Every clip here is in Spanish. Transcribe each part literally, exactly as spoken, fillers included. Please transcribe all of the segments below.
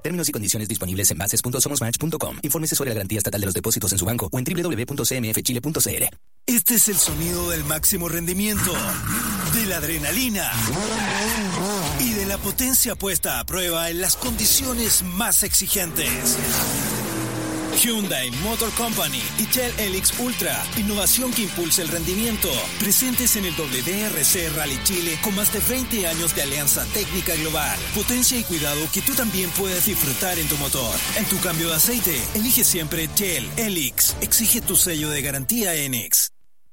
Términos y condiciones disponibles en bases punto somosmatch punto com. Infórmese sobre la garantía estatal de los depósitos en su banco o en doble u doble u doble u punto c m f chile punto c l. Este es el sonido del máximo rendimiento, de la adrenalina y de la potencia puesta a prueba en las condiciones más exigentes. Hyundai Motor Company y Shell Helix Ultra, innovación que impulsa el rendimiento. Presentes en el W D R C Rally Chile con más de veinte años de alianza técnica global. Potencia y cuidado que tú también puedes disfrutar en tu motor. En tu cambio de aceite, elige siempre Shell Helix. Exige tu sello de garantía Enix.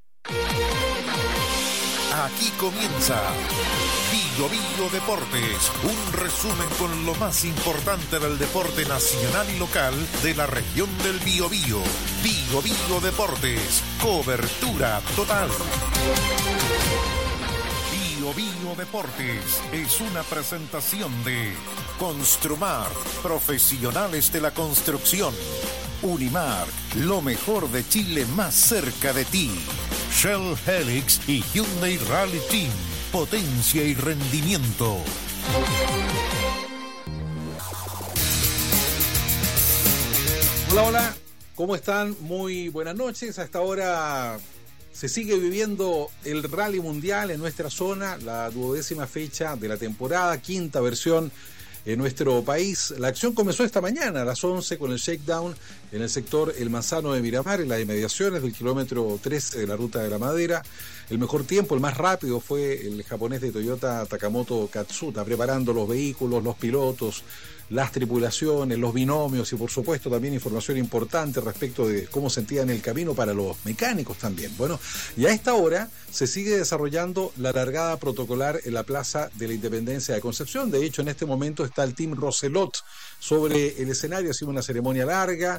Aquí comienza Bio Bio Deportes, un resumen con lo más importante del deporte nacional y local de la región del Biobío. Bio Bio Deportes, cobertura total. Bio Bio Deportes es una presentación de Construmar, profesionales de la construcción. Unimark, lo mejor de Chile más cerca de ti. Shell Helix y Hyundai Rally Team, potencia y rendimiento. Hola, hola, ¿cómo están? Muy buenas noches. A esta hora se sigue viviendo el Rally Mundial en nuestra zona, la duodécima fecha de la temporada, quinta versión en nuestro país. La acción comenzó esta mañana a las once con el shakedown en el sector El Manzano de Miramar, en las inmediaciones del kilómetro trece de la Ruta de la Madera. El mejor tiempo, el más rápido, fue el japonés de Toyota Takamoto Katsuta, preparando los vehículos, los pilotos, las tripulaciones, los binomios y por supuesto también información importante respecto de cómo sentían el camino para los mecánicos también. Bueno, y a esta hora se sigue desarrollando la largada protocolar en la Plaza de la Independencia de Concepción. De hecho, en este momento está el Team Roselot sobre el escenario. Ha sido una ceremonia larga,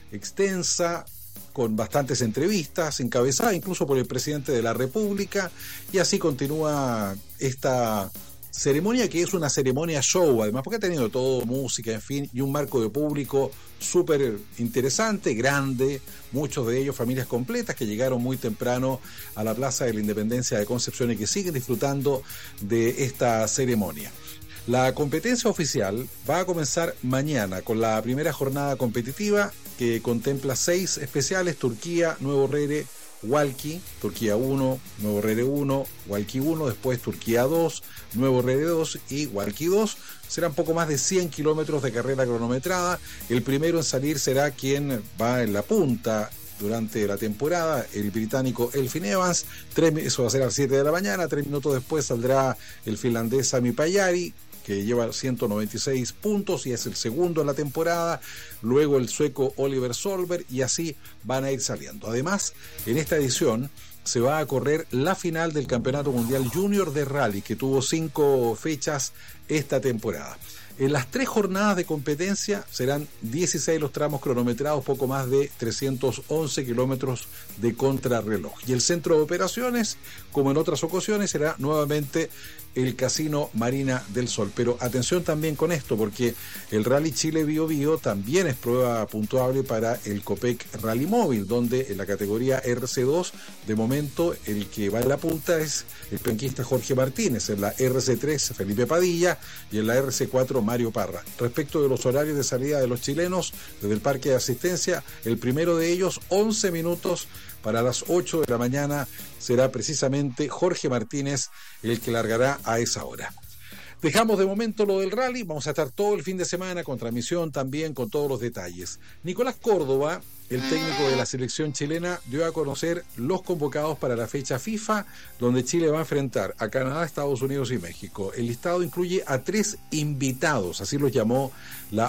extensa, con bastantes entrevistas, encabezada incluso por el presidente de la República, y así continúa esta ceremonia, que es una ceremonia show, además, porque ha tenido todo, música, en fin, y un marco de público súper interesante, grande, muchos de ellos familias completas que llegaron muy temprano a la Plaza de la Independencia de Concepción y que siguen disfrutando de esta ceremonia. La competencia oficial va a comenzar mañana con la primera jornada competitiva, que contempla seis especiales: Turquía, Nuevo Rere, Hualqui, Turquía uno, Nuevo Rere uno, Hualqui uno, después Turquía dos, Nuevo Rere dos y Hualqui dos. Serán poco más de cien kilómetros de carrera cronometrada. El primero en salir será quien va en la punta durante la temporada, el británico Elfyn Evans. Tres, eso va a ser a las siete de la mañana. Tres minutos después saldrá el finlandés Sami Pajari, que lleva ciento noventa y seis puntos y es el segundo en la temporada. Luego el sueco Oliver Solberg, y así van a ir saliendo. Además, en esta edición se va a correr la final del Campeonato Mundial Junior de Rally, que tuvo cinco fechas esta temporada. En las tres jornadas de competencia serán dieciséis los tramos cronometrados, poco más de trescientos once kilómetros de contrarreloj. Y el centro de operaciones, como en otras ocasiones, será nuevamente el Casino Marina del Sol. Pero atención también con esto, porque el Rally Chile Bio Bio también es prueba puntuable para el Copec Rally Móvil, donde en la categoría R C dos, de momento, el que va en la punta es el penquista Jorge Martínez, en la R C tres Felipe Padilla y en la R C cuatro Mario Parra. Respecto de los horarios de salida de los chilenos desde el parque de asistencia, el primero de ellos, once minutos para las ocho de la mañana, será precisamente Jorge Martínez el que largará a esa hora. Dejamos de momento lo del rally, vamos a estar todo el fin de semana con transmisión también, con todos los detalles. Nicolás Córdoba, el técnico de la selección chilena, dio a conocer los convocados para la fecha FIFA, donde Chile va a enfrentar a Canadá, Estados Unidos y México. El listado incluye a tres invitados, así los llamó la